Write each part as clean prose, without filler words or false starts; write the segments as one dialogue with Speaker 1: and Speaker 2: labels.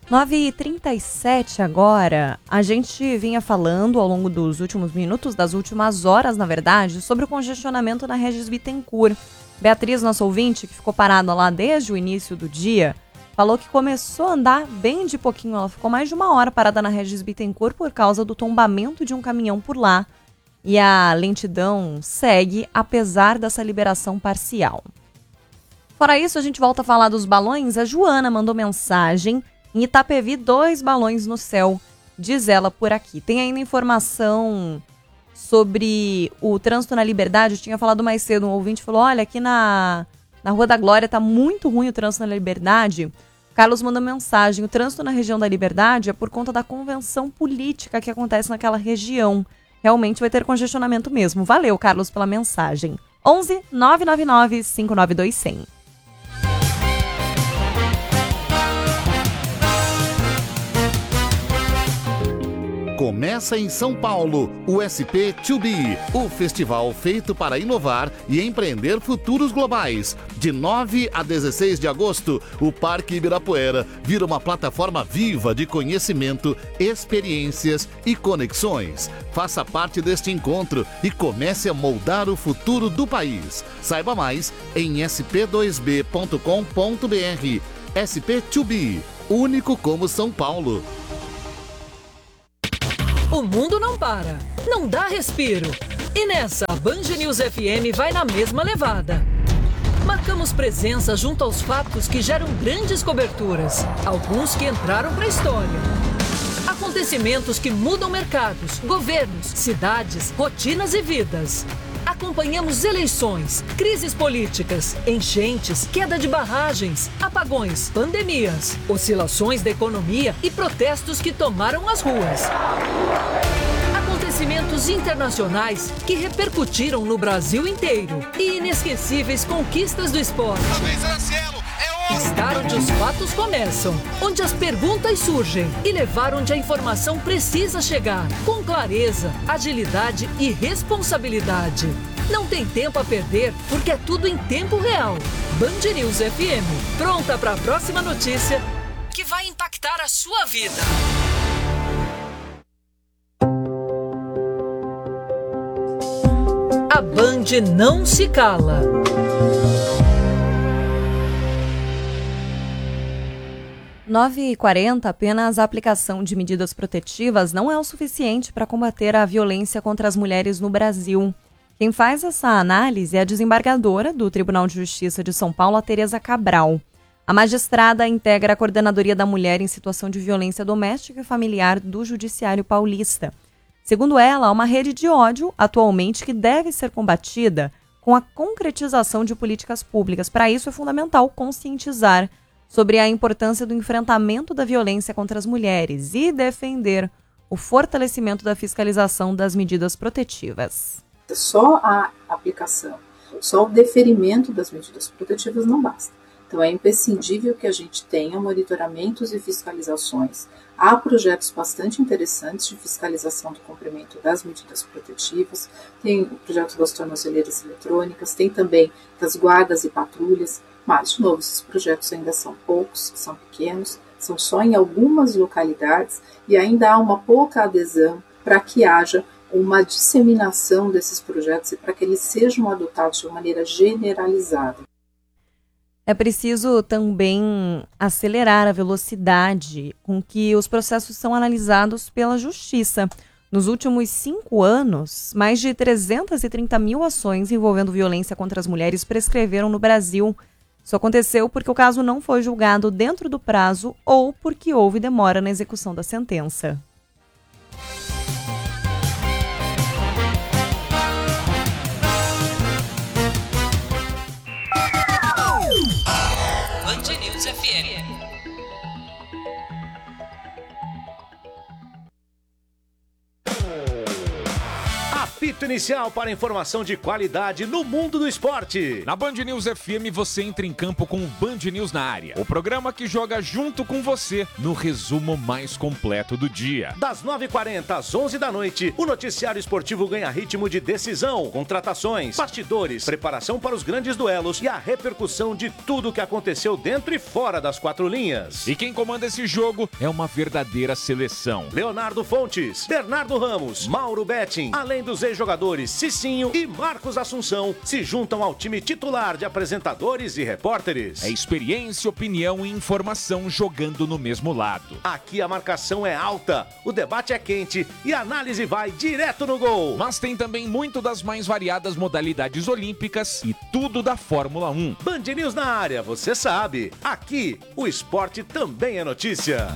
Speaker 1: 9h37 agora, a gente vinha falando ao longo dos últimos minutos, das últimas horas, na verdade, sobre o congestionamento na Regis Bittencourt. Beatriz, nossa ouvinte, que ficou parada lá desde o início do dia, falou que começou a andar bem de pouquinho. Ela ficou mais de uma hora parada na Regis Bittencourt por causa do tombamento de um caminhão por lá. E a lentidão segue, apesar dessa liberação parcial. Fora isso, a gente volta a falar dos balões. A Joana mandou mensagem. Em Itapevi, 2 balões no céu, diz ela por aqui. Tem ainda informação sobre o trânsito na Liberdade. Eu tinha falado mais cedo, um ouvinte falou, olha, aqui na Rua da Glória tá muito ruim o trânsito na Liberdade. Carlos mandou mensagem, o trânsito na região da Liberdade é por conta da convenção política que acontece naquela região. Realmente vai ter congestionamento mesmo. Valeu, Carlos, pela mensagem. 11 999 592 100.
Speaker 2: Começa em São Paulo, o SP2B, o festival feito para inovar e empreender futuros globais. De 9 a 16 de agosto, o Parque Ibirapuera vira uma plataforma viva de conhecimento, experiências e conexões. Faça parte deste encontro e comece a moldar o futuro do país. Saiba mais em sp2b.com.br. SP2B, único como São Paulo.
Speaker 3: O mundo não para, não dá respiro. E nessa, a Band News FM vai na mesma levada. Marcamos presença junto aos fatos que geram grandes coberturas, alguns que entraram para a história. Acontecimentos que mudam mercados, governos, cidades, rotinas e vidas. Acompanhamos eleições, crises políticas, enchentes, queda de barragens, apagões, pandemias, oscilações da economia e protestos que tomaram as ruas. Acontecimentos internacionais que repercutiram no Brasil inteiro e inesquecíveis conquistas do esporte. Estar onde os fatos começam, onde as perguntas surgem e levar onde a informação precisa chegar, com clareza, agilidade e responsabilidade. Não tem tempo a perder, porque é tudo em tempo real. Band News FM, pronta para a próxima notícia que vai impactar a sua vida. A Band não se cala.
Speaker 1: Às 9h40, apenas a aplicação de medidas protetivas não é o suficiente para combater a violência contra as mulheres no Brasil. Quem faz essa análise é a desembargadora do Tribunal de Justiça de São Paulo, a Tereza Cabral. A magistrada integra a Coordenadoria da Mulher em Situação de Violência Doméstica e Familiar do Judiciário Paulista. Segundo ela, há uma rede de ódio atualmente que deve ser combatida com a concretização de políticas públicas. Para isso, é fundamental conscientizar sobre a importância do enfrentamento da violência contra as mulheres e defender o fortalecimento da fiscalização das medidas protetivas.
Speaker 4: Só a aplicação, só o deferimento das medidas protetivas não basta. Então é imprescindível que a gente tenha monitoramentos e fiscalizações. Há projetos bastante interessantes de fiscalização do cumprimento das medidas protetivas, tem o projeto das tornozeleiras eletrônicas, tem também das guardas e patrulhas, mas, de novo, esses projetos ainda são poucos, são pequenos, são só em algumas localidades e ainda há uma pouca adesão para que haja uma disseminação desses projetos e para que eles sejam adotados de uma maneira generalizada.
Speaker 1: É preciso também acelerar a velocidade com que os processos são analisados pela Justiça. Nos últimos 5 anos, mais de 330 mil ações envolvendo violência contra as mulheres prescreveram no Brasil. Isso aconteceu porque o caso não foi julgado dentro do prazo ou porque houve demora na execução da sentença.
Speaker 3: Band News FM.
Speaker 5: Apito inicial para informação de qualidade no mundo do esporte.
Speaker 6: Na Band News FM você entra em campo com o Band News na área. O programa que joga junto com você no resumo mais completo do dia.
Speaker 5: Das 9h40 às 11 da noite, o noticiário esportivo ganha ritmo de decisão, contratações, bastidores, preparação para os grandes duelos e a repercussão de tudo o que aconteceu dentro e fora das quatro linhas.
Speaker 6: E quem comanda esse jogo é uma verdadeira seleção.
Speaker 5: Leonardo Fontes, Bernardo Ramos, Mauro Betting, além dos ex-jogadores Cicinho e Marcos Assunção, se juntam ao time titular de apresentadores e repórteres.
Speaker 6: É experiência, opinião e informação jogando no mesmo lado.
Speaker 5: Aqui a marcação é alta, o debate é quente e a análise vai direto no gol.
Speaker 6: Mas tem também muito das mais variadas modalidades olímpicas e tudo da Fórmula 1.
Speaker 5: Band News na área, você sabe. Aqui, o esporte também é notícia.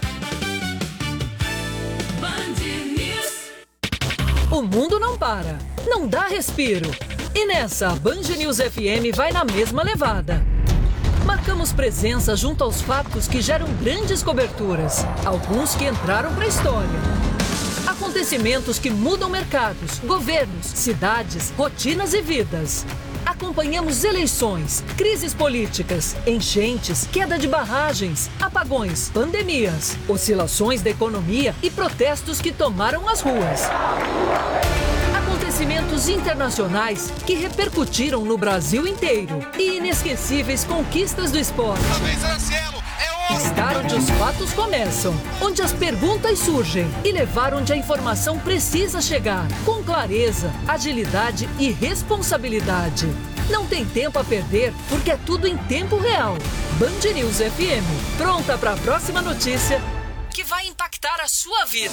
Speaker 3: O mundo não para, não dá respiro. E nessa, a Band News FM vai na mesma levada. Marcamos presença junto aos fatos que geram grandes coberturas, alguns que entraram para a história. Acontecimentos que mudam mercados, governos, cidades, rotinas e vidas. Acompanhamos eleições, crises políticas, enchentes, queda de barragens, apagões, pandemias, oscilações da economia e protestos que tomaram as ruas. Acontecimentos internacionais que repercutiram no Brasil inteiro e inesquecíveis conquistas do esporte. Estar onde os fatos começam, onde as perguntas surgem e levar onde a informação precisa chegar, com clareza, agilidade e responsabilidade. Não tem tempo a perder, porque é tudo em tempo real. Band News FM, pronta para a próxima notícia que vai impactar a sua vida.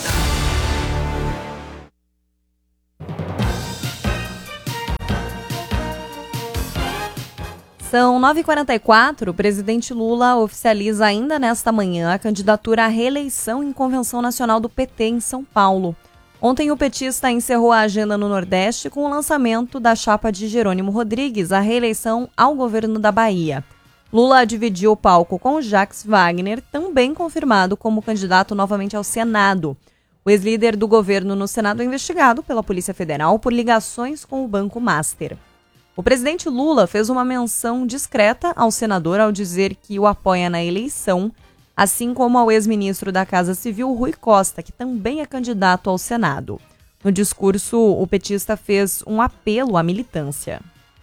Speaker 1: São 9h44, o presidente Lula oficializa ainda nesta manhã a candidatura à reeleição em Convenção Nacional do PT em São Paulo. Ontem o petista encerrou a agenda no Nordeste com o lançamento da chapa de Jerônimo Rodrigues à reeleição ao governo da Bahia. Lula dividiu o palco com Jacques Wagner, também confirmado como candidato novamente ao Senado. O ex-líder do governo no Senado é investigado pela Polícia Federal por ligações com o Banco Master. O presidente Lula fez uma menção discreta ao senador ao dizer que o apoia na eleição, assim como ao ex-ministro da Casa Civil, Rui Costa, que também é candidato ao Senado. No discurso, o petista fez um apelo à militância.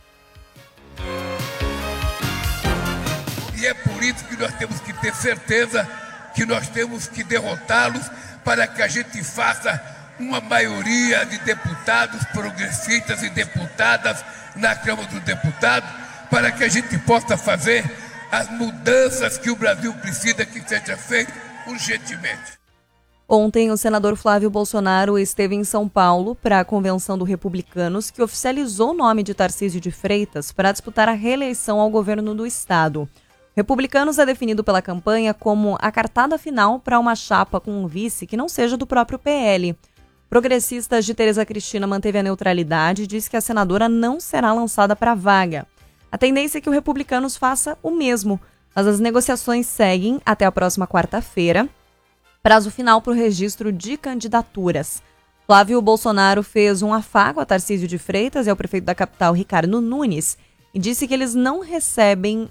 Speaker 7: E é por isso que nós temos que ter certeza que nós temos que derrotá-los para que a gente faça uma maioria de deputados progressistas e deputadas na Câmara dos Deputados, para que a gente possa fazer as mudanças que o Brasil precisa que seja feito urgentemente.
Speaker 1: Ontem, o senador Flávio Bolsonaro esteve em São Paulo para a Convenção do Republicanos, que oficializou o nome de Tarcísio de Freitas para disputar a reeleição ao governo do estado. Republicanos é definido pela campanha como a cartada final para uma chapa com um vice que não seja do próprio PL. Progressistas de Tereza Cristina manteve a neutralidade e disse que a senadora não será lançada para a vaga. A tendência é que o Republicanos faça o mesmo, mas as negociações seguem até a próxima quarta-feira, prazo final para o registro de candidaturas. Flávio Bolsonaro fez um afago a Tarcísio de Freitas e ao prefeito da capital, Ricardo Nunes, e disse que eles não recebem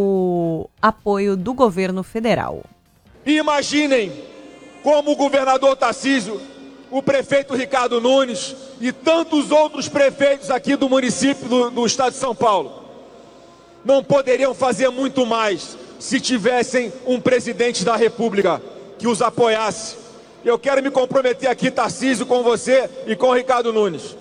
Speaker 1: o apoio do governo federal.
Speaker 8: Imaginem como o governador Tarcísio, o prefeito Ricardo Nunes e tantos outros prefeitos aqui do município do estado de São Paulo não poderiam fazer muito mais se tivessem um presidente da República que os apoiasse. Eu quero me comprometer aqui, Tarcísio, com você e com o Ricardo Nunes.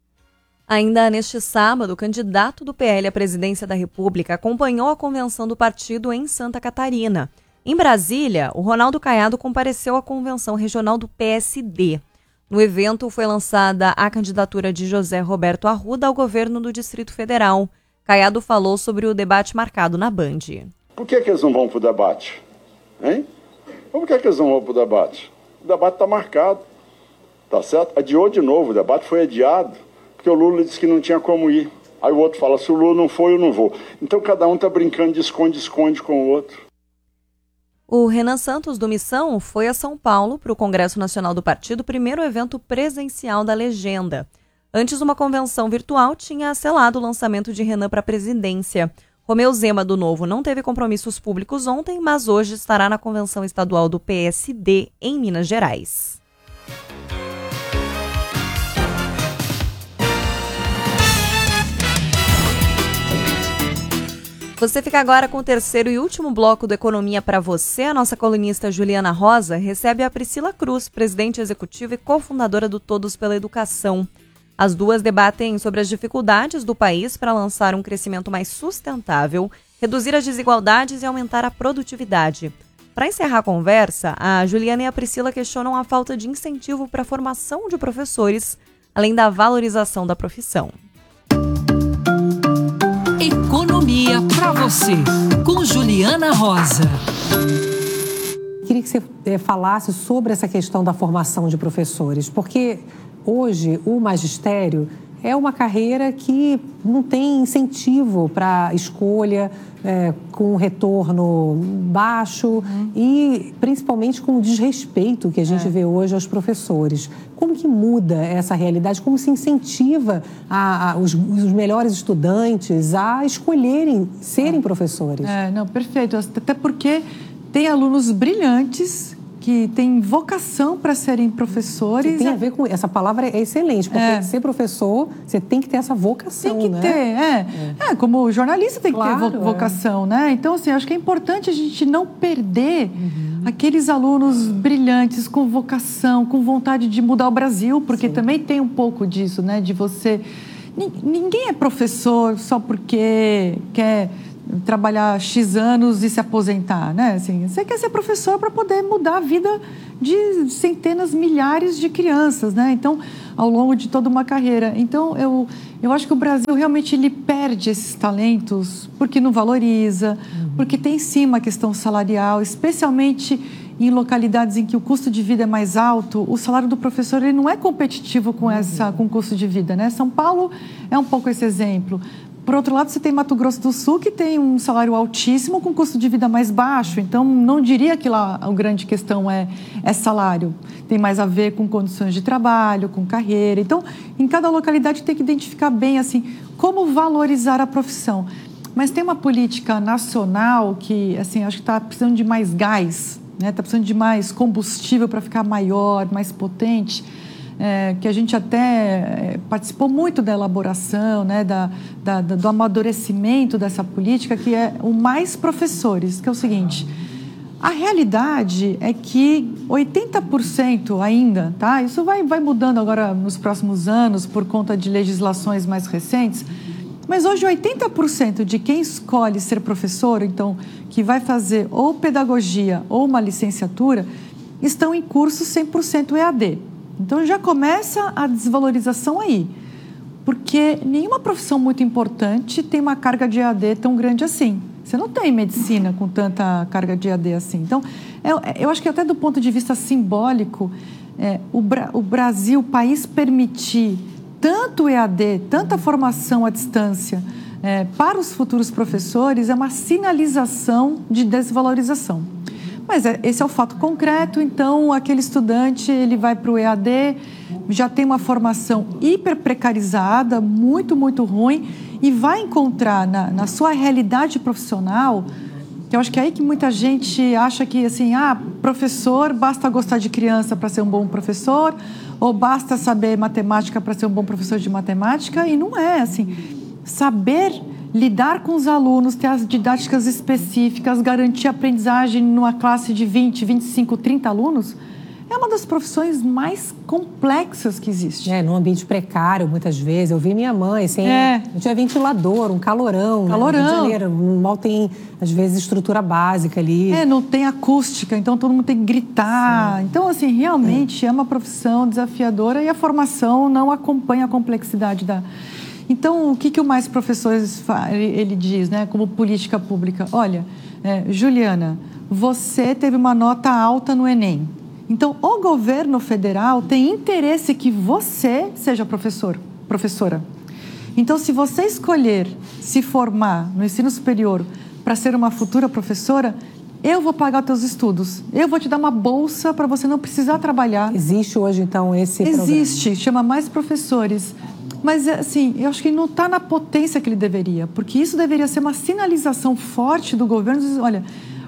Speaker 1: Ainda neste sábado, o candidato do PL à presidência da República acompanhou a convenção do partido em Santa Catarina. Em Brasília, o Ronaldo Caiado compareceu à convenção regional do PSD. No evento, foi lançada a candidatura de José Roberto Arruda ao governo do Distrito Federal. Caiado falou sobre o debate marcado na Band.
Speaker 9: Por que eles não vão para o debate? Hein? Por que eles não vão para o debate? O debate está marcado, tá certo? Adiou de novo, o debate foi adiado, porque o Lula disse que não tinha como ir. Aí o outro fala, se o Lula não for, eu não vou. Então cada um está brincando de esconde-esconde com o outro.
Speaker 1: O Renan Santos, do Missão, foi a São Paulo para o Congresso Nacional do Partido, primeiro evento presencial da legenda. Antes, uma convenção virtual tinha selado o lançamento de Renan para a presidência. Romeu Zema, do Novo, não teve compromissos públicos ontem, mas hoje estará na convenção estadual do PSD em Minas Gerais. Você fica agora com o terceiro e último bloco do Economia para você. A nossa colunista Juliana Rosa recebe a Priscila Cruz, presidente executiva e cofundadora do Todos pela Educação. As duas debatem sobre as dificuldades do país para lançar um crescimento mais sustentável, reduzir as desigualdades e aumentar a produtividade. Para encerrar a conversa, a Juliana e a Priscila questionam a falta de incentivo para a formação de professores, além da valorização da profissão.
Speaker 3: Economia para você, com Juliana Rosa.
Speaker 10: Queria que você falasse sobre essa questão da formação de professores, porque hoje o magistério é uma carreira que não tem incentivo para escolha, com retorno baixo e principalmente com o desrespeito que a gente vê hoje aos professores. Como que muda essa realidade? Como se incentiva os melhores estudantes a escolherem serem professores?
Speaker 11: Não, perfeito. Até porque tem alunos brilhantes que têm vocação para serem professores.
Speaker 10: Que tem a ver com... Essa palavra é excelente, porque ser professor, você tem que ter essa vocação,
Speaker 11: tem que ter, como jornalista tem que ter vocação, né? Então, assim, acho que é importante a gente não perder aqueles alunos brilhantes, com vocação, com vontade de mudar o Brasil, porque também tem um pouco disso, né? De você... Ninguém é professor só porque quer trabalhar X anos e se aposentar, né? Assim, você quer ser professor para poder mudar a vida de centenas, milhares de crianças, né? Então, ao longo de toda uma carreira. Então, eu acho que o Brasil realmente ele perde esses talentos porque não valoriza, porque tem sim uma questão salarial, especialmente em localidades em que o custo de vida é mais alto, o salário do professor ele não é competitivo com o custo de vida, né? São Paulo é um pouco esse exemplo. Por outro lado, você tem Mato Grosso do Sul, que tem um salário altíssimo com custo de vida mais baixo. Então, não diria que lá a grande questão é salário. Tem mais a ver com condições de trabalho, com carreira. Então, em cada localidade tem que identificar bem, assim, como valorizar a profissão. Mas tem uma política nacional que, assim, acho que está precisando de mais gás, né? Está precisando de mais combustível para ficar maior, mais potente. Que a gente até participou muito da elaboração, né, do amadurecimento dessa política, que é o Mais Professores, que é o seguinte: a realidade é que 80% ainda, tá? Isso vai mudando agora nos próximos anos por conta de legislações mais recentes, mas hoje 80% de quem escolhe ser professor, então, que vai fazer ou pedagogia ou uma licenciatura, estão em cursos 100% EAD. Então, já começa a desvalorização aí, porque nenhuma profissão muito importante tem uma carga de EAD tão grande assim. Você não tem medicina com tanta carga de EAD assim. Então, eu acho que até do ponto de vista simbólico, o Brasil, o país, permitir tanto EAD, tanta formação à distância para os futuros professores é uma sinalização de desvalorização. Mas esse é o fato concreto, então aquele estudante ele vai para o EAD, já tem uma formação hiper precarizada, muito, muito ruim, e vai encontrar na sua realidade profissional, que eu acho que é aí que muita gente acha que, assim, professor, basta gostar de criança para ser um bom professor, ou basta saber matemática para ser um bom professor de matemática, e não é, assim, saber lidar com os alunos, ter as didáticas específicas, garantir a aprendizagem numa classe de 20, 25, 30 alunos, é uma das profissões mais complexas que existe.
Speaker 10: Num ambiente precário, muitas vezes. Eu vi minha mãe, não tinha ventilador, um calorão. No Rio de Janeiro, mal tem, às vezes, estrutura básica ali.
Speaker 11: Não tem acústica, então todo mundo tem que gritar. Sim. Então, assim, realmente é uma profissão desafiadora e a formação não acompanha a complexidade da... Então, o que o Mais Professores ele diz, né, como política pública? Olha, Juliana, você teve uma nota alta no Enem. Então, o governo federal tem interesse que você seja professora. Então, se você escolher se formar no ensino superior para ser uma futura professora, eu vou pagar os teus estudos. Eu vou te dar uma bolsa para você não precisar trabalhar.
Speaker 10: Existe hoje, então, esse programa?
Speaker 11: Existe, chama Mais Professores. Mas, assim, eu acho que ele não está na potência que ele deveria, porque isso deveria ser uma sinalização forte do governo. Olha,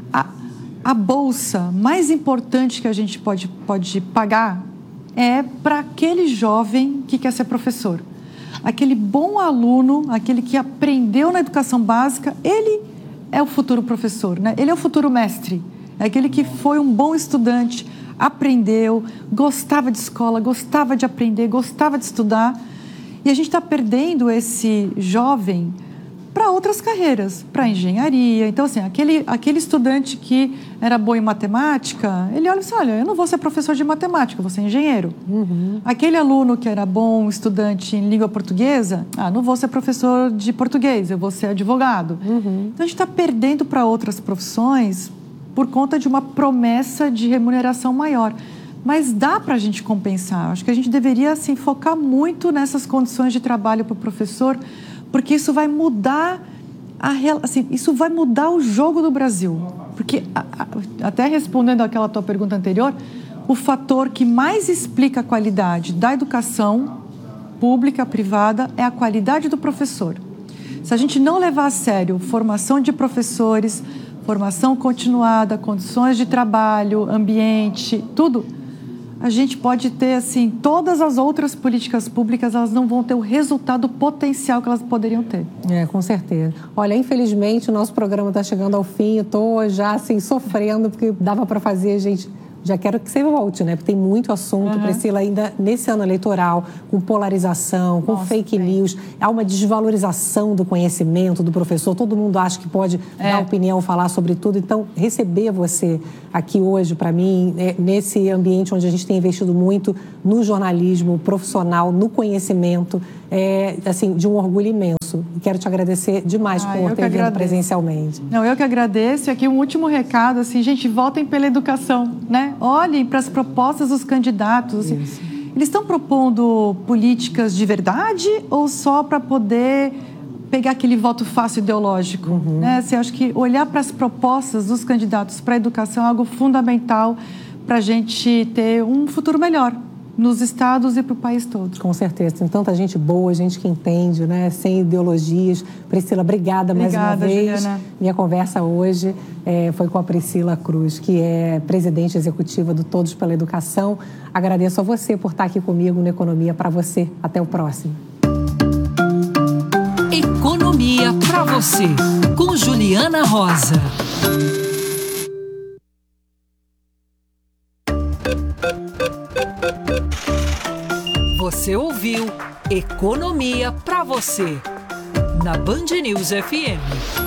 Speaker 11: a bolsa mais importante que a gente pode pagar é para aquele jovem que quer ser professor. Aquele bom aluno, aquele que aprendeu na educação básica, ele é o futuro professor, né? Ele é o futuro mestre. É aquele que foi um bom estudante, aprendeu, gostava de escola, gostava de aprender, gostava de estudar. E a gente está perdendo esse jovem para outras carreiras, para engenharia. Então, assim, aquele estudante que era bom em matemática, ele olha e diz, olha, eu não vou ser professor de matemática, eu vou ser engenheiro. Aquele aluno que era bom estudante em língua portuguesa, não vou ser professor de português, eu vou ser advogado. Então, a gente está perdendo para outras profissões por conta de uma promessa de remuneração maior. Mas dá para a gente compensar. Acho que a gente deveria, assim, focar muito nessas condições de trabalho para o professor, porque isso vai mudar isso vai mudar o jogo do Brasil. Porque, até respondendo àquela tua pergunta anterior, o fator que mais explica a qualidade da educação pública, privada, é a qualidade do professor. Se a gente não levar a sério formação de professores, formação continuada, condições de trabalho, ambiente, tudo, a gente pode ter, assim, todas as outras políticas públicas, elas não vão ter o resultado potencial que elas poderiam ter.
Speaker 10: Com certeza. Olha, infelizmente, o nosso programa está chegando ao fim. Eu estou já, assim, sofrendo, porque dava para fazer, gente... Já quero que você volte, né? Porque tem muito assunto, Priscila, ainda nesse ano eleitoral, com polarização, com fake news. Há uma desvalorização do conhecimento do professor. Todo mundo acha que pode dar opinião, falar sobre tudo. Então, receber você aqui hoje, para mim, nesse ambiente onde a gente tem investido muito no jornalismo profissional, no conhecimento, assim, de um orgulho imenso. Quero te agradecer demais por ter vindo presencialmente.
Speaker 11: Não, eu que agradeço. E aqui um último recado, assim, gente, votem pela educação, né? Olhem para as propostas dos candidatos. Assim, eles estão propondo políticas de verdade ou só para poder pegar aquele voto fácil ideológico? Né? Assim, acho que olhar para as propostas dos candidatos para a educação é algo fundamental para a gente ter um futuro melhor nos estados e para o país todo.
Speaker 10: Com certeza. Tem tanta gente boa, gente que entende, né? Sem ideologias. Priscila, obrigada mais uma vez. Juliana. Minha conversa hoje foi com a Priscila Cruz, que é presidente executiva do Todos pela Educação. Agradeço a você por estar aqui comigo no Economia para você. Até o próximo.
Speaker 3: Economia para você, com Juliana Rosa. Você ouviu Economia para você, na Band News FM.